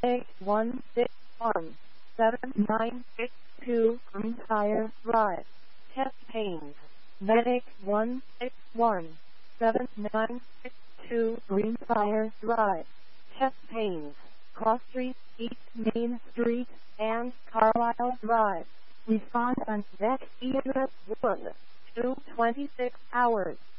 Medic 1617962 Greenfire Drive. Chest pains. Medic 1617962 Greenfire Drive. Chest pains. Cross Street, East Main Street, and Carlisle Drive. Respond on Deck Edith Wood. 2:26 hours.